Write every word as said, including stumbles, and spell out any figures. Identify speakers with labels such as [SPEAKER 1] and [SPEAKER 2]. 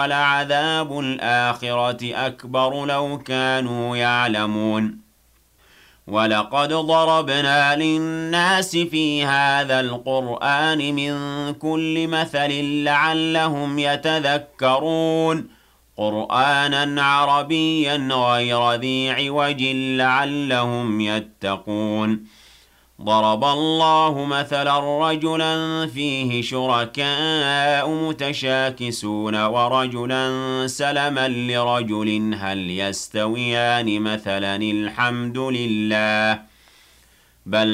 [SPEAKER 1] وَلَعَذَابُ الْآخِرَةِ أَكْبَرُ لَوْ كَانُوا يَعْلَمُونَ وَلَقَدْ ضَرَبْنَا لِلنَّاسِ فِي هَذَا الْقُرْآنِ مِنْ كُلِّ مَثَلٍ لَعَلَّهُمْ يَتَذَكَّرُونَ قُرْآنًا عَرَبِيًّا غَيْرَ ذِي عِوَجٍ لَعَلَّهُمْ يَتَّقُونَ ضَرَبَ اللَّهُ مَثَلًا رَجُلًا فِيهِ شُرَكَاءُ مُتَشَاكِسُونَ وَرَجُلًا سَلَمًا لِرَجُلٍ هَلْ يَسْتَوِيَانِ مَثَلًا ۚ الْحَمْدُ لِلَّهِ بَلْ